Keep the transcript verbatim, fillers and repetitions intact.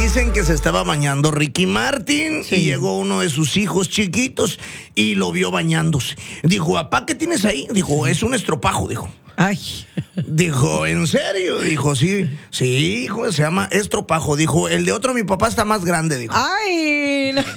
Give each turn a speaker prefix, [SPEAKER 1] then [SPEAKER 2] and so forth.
[SPEAKER 1] dicen que se estaba bañando Ricky Martin
[SPEAKER 2] Sí.
[SPEAKER 1] y llegó uno de sus hijos chiquitos y lo vio bañándose. Dijo, papá, ¿qué tienes ahí? Dijo, es un estropajo, dijo.
[SPEAKER 2] Ay.
[SPEAKER 1] Dijo, ¿en serio? Dijo, sí, sí, hijo, se llama estropajo. Dijo, el de otro mi papá está más grande, dijo.
[SPEAKER 2] Ay, no.